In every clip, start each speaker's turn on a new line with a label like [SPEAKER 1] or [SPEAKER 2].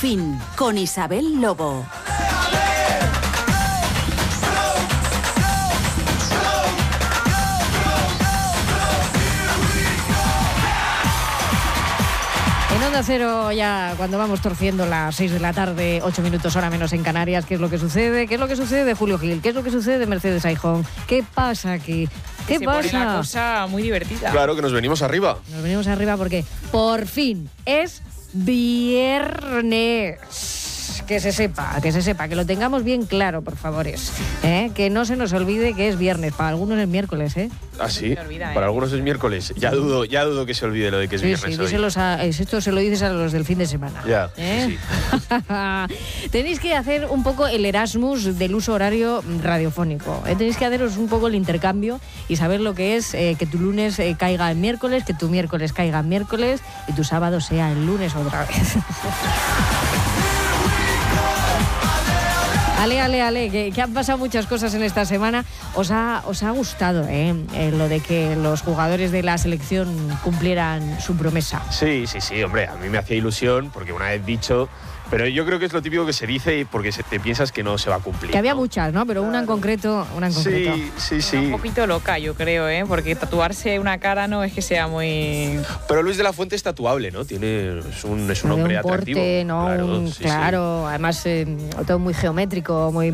[SPEAKER 1] fin, con Isabel Lobo.
[SPEAKER 2] En Onda Cero, ya cuando vamos torciendo las 6 de la tarde, 8 minutos hora menos en Canarias, ¿qué es lo que sucede? ¿Qué es lo que sucede, Julio Gil? ¿Qué es lo que sucede, Mercedes Aijón? ¿Qué pasa aquí? ¿Qué pasa?
[SPEAKER 3] Se pone una cosa muy divertida.
[SPEAKER 4] Claro que nos venimos arriba.
[SPEAKER 2] Nos venimos arriba porque por fin es viernes. Que se sepa, que lo tengamos bien claro, por favor. Que no se nos olvide que es viernes. Para algunos es miércoles, ¿eh?
[SPEAKER 4] Ah, sí.
[SPEAKER 3] Olvida,
[SPEAKER 4] Para algunos es miércoles. Ya dudo que se olvide lo de que es viernes hoy.
[SPEAKER 2] Esto se lo dices a los del fin de semana.
[SPEAKER 4] Ya,
[SPEAKER 2] sí. Tenéis que hacer un poco el Erasmus del uso horario radiofónico. Tenéis que haceros un poco el intercambio y saber lo que es que tu lunes caiga en miércoles, que tu miércoles caiga en miércoles y tu sábado sea el lunes otra vez. Ale, que han pasado muchas cosas en esta semana. Os ha gustado lo de que los jugadores de la selección cumplieran su promesa.
[SPEAKER 4] Sí, hombre, a mí me hacía ilusión porque una vez dicho... Pero yo creo que es lo típico que se dice porque te piensas que no se va a cumplir.
[SPEAKER 2] Que había muchas, ¿no? Pero claro. Una en concreto.
[SPEAKER 4] Sí.
[SPEAKER 3] Un poquito loca, yo creo, porque tatuarse una cara no es que sea muy...
[SPEAKER 4] Pero Luis de la Fuente es tatuable, ¿no? Es un hombre
[SPEAKER 2] un porte,
[SPEAKER 4] atractivo.
[SPEAKER 2] ¿no? Claro. Además todo muy geométrico, muy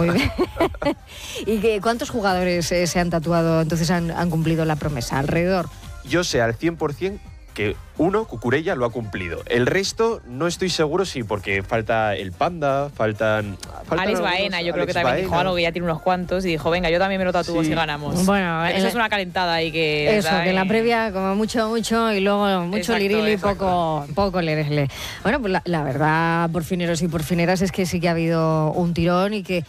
[SPEAKER 2] ¿Y cuántos jugadores se han tatuado, entonces han cumplido la promesa? ¿Alrededor?
[SPEAKER 4] Yo sé al 100% que uno, Cucurella, lo ha cumplido. El resto no estoy seguro si porque falta el Panda, faltan
[SPEAKER 3] Alex Baena, yo creo que también dijo algo, que ya tiene unos cuantos y dijo, venga, yo también me lo tatúo si ganamos.
[SPEAKER 2] Bueno,
[SPEAKER 3] eso es una calentada y que...
[SPEAKER 2] Eso, que en la previa como mucho y luego mucho lirili y poco leresle. Bueno, pues la verdad, por fineros y por fineras, es que sí que ha habido un tirón y que